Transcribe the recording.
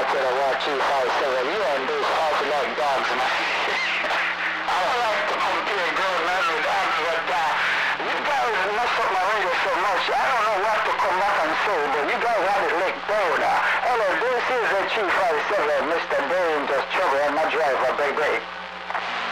to the War Chief 57. You and those awful like dogs, man. I don't like to compare grown men with dogs, but you guys mess up my radio so much. I don't know what to come back and say, but you guys have it licked down. Hello, this is the Chief 57, Mr. Dangerous Trouble, and my driver, Big Break.